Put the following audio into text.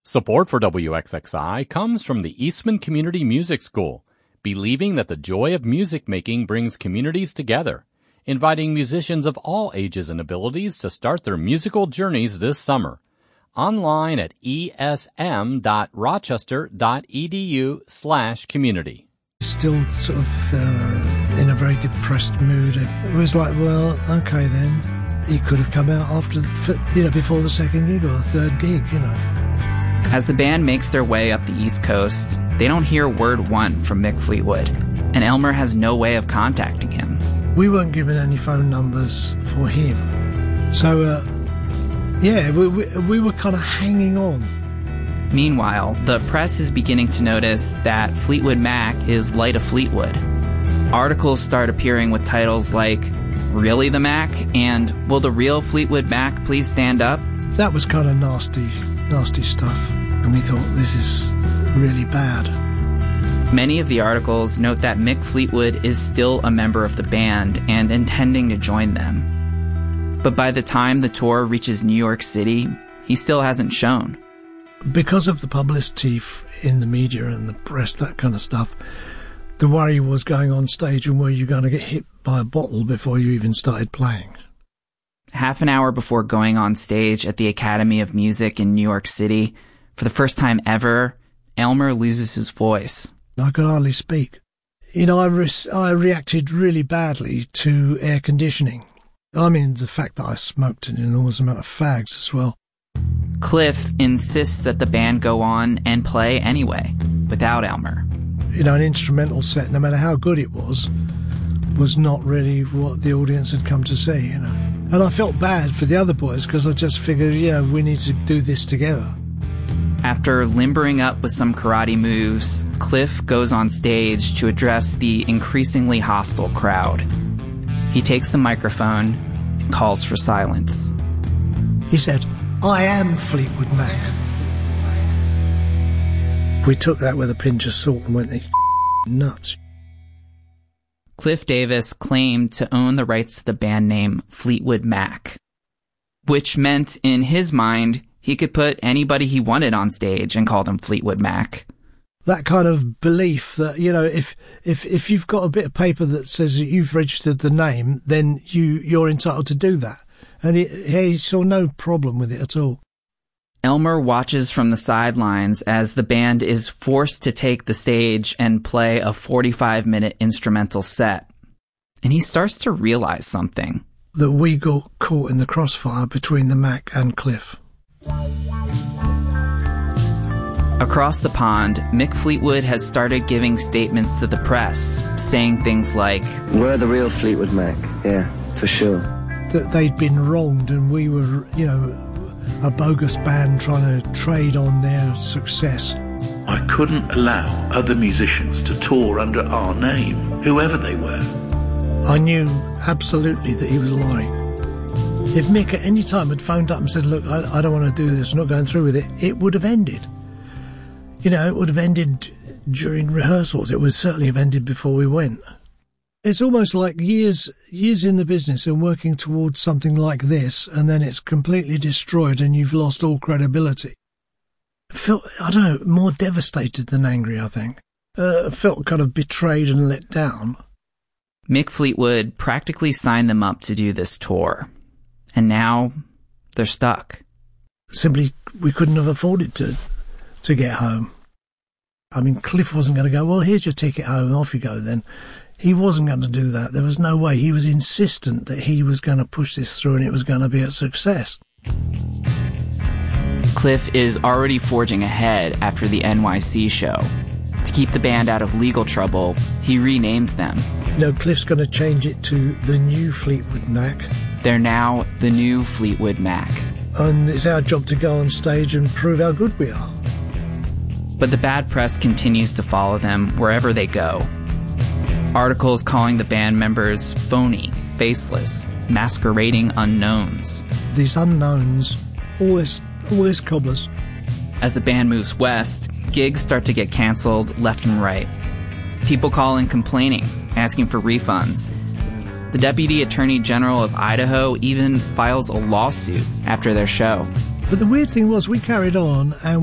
Support for WXXI comes from the Eastman Community Music School, believing that the joy of music making brings communities together, inviting musicians of all ages and abilities to start their musical journeys this summer. Online at esm.rochester.edu/community. Still sort of in a very depressed mood. It was like, well, okay then. He could have come out after, before the second gig or the third gig, As the band makes their way up the East Coast, they don't hear word one from Mick Fleetwood, and Elmer has no way of contacting him. We weren't given any phone numbers for him. So, we were kind of hanging on. Meanwhile, the press is beginning to notice that Fleetwood Mac is light of Fleetwood. Articles start appearing with titles like, "Really the Mac?" and "Will the real Fleetwood Mac please stand up?" That was kind of nasty stuff. And we thought, this is really bad. Many of the articles note that Mick Fleetwood is still a member of the band and intending to join them. But by the time the tour reaches New York City, he still hasn't shown. Because of the publicity in the media and the press, that kind of stuff, the worry was going on stage and were you going to get hit by a bottle before you even started playing. Half an hour before going on stage at the Academy of Music in New York City, for the first time ever, Elmer loses his voice. I could hardly speak. I reacted really badly to air conditioning. I mean, the fact that I smoked an enormous amount of fags as well. Cliff insists that the band go on and play anyway, without Elmer. An instrumental set, no matter how good it was not really what the audience had come to see, And I felt bad for the other boys because I just figured, we need to do this together. After limbering up with some karate moves, Cliff goes on stage to address the increasingly hostile crowd. He takes the microphone and calls for silence. He said, "I am Fleetwood Mac." We took that with a pinch of salt and went, nuts. Cliff Davis claimed to own the rights to the band name Fleetwood Mac, which meant in his mind he could put anybody he wanted on stage and call them Fleetwood Mac. That kind of belief that, if you've got a bit of paper that says that you've registered the name, then you're entitled to do that. And he saw no problem with it at all. Elmer watches from the sidelines as the band is forced to take the stage and play a 45-minute instrumental set. And he starts to realize something. That we got caught in the crossfire between the Mac and Cliff. Across the pond, Mick Fleetwood has started giving statements to the press, saying things like, "We're the real Fleetwood Mac, yeah, for sure." That they'd been wronged and we were, a bogus band trying to trade on their success. I couldn't allow other musicians to tour under our name, whoever they were. I knew absolutely that he was lying. If Mick at any time had phoned up and said, "Look, I don't want to do this, I'm not going through with it," it would have ended. It would have ended during rehearsals. It would certainly have ended before we went. It's almost like years in the business and working towards something like this, and then it's completely destroyed and you've lost all credibility. I felt, more devastated than angry, I think. I felt kind of betrayed and let down. Mick Fleetwood practically signed them up to do this tour. And now they're stuck. Simply, we couldn't have afforded to get home. I mean, Cliff wasn't going to go, "Well, here's your ticket home, off you go then." He wasn't going to do that. There was no way. He was insistent that he was going to push this through and it was going to be a success. Cliff is already forging ahead after the NYC show. To keep the band out of legal trouble, he renames them. Cliff's going to change it to the new Fleetwood Mac. They're now the new Fleetwood Mac. And it's our job to go on stage and prove how good we are. But the bad press continues to follow them wherever they go. Articles calling the band members phony, faceless, masquerading unknowns. These unknowns, all this cobblers. As the band moves west, gigs start to get canceled left and right. People call in complaining, asking for refunds. The Deputy Attorney General of Idaho even files a lawsuit after their show. But the weird thing was we carried on and